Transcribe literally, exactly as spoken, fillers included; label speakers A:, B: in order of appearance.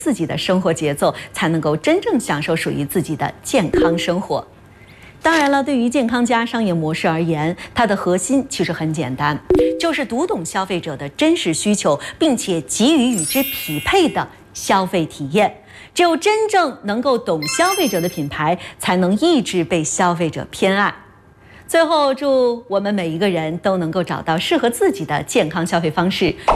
A: 自己的生活节奏，才能够真正享受属于自己的健康生活。当然了，对于健康家商业模式而言，它的核心其实很简单，就是读懂消费者的真实需求，并且给予与之匹配的消费体验。只有真正能够懂消费者的品牌，才能一直被消费者偏爱。最后，祝我们每一个人都能够找到适合自己的健康消费方式。